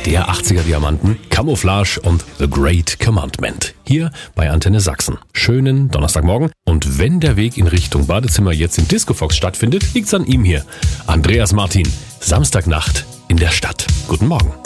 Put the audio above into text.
der 80er Diamanten, Camouflage und The Great Commandment. Hier bei Antenne Sachsen. Schönen Donnerstagmorgen. Und wenn der Weg in Richtung Badezimmer jetzt im Disco Fox stattfindet, liegt's an ihm hier. Andreas Martin, Samstagnacht in der Stadt. Guten Morgen.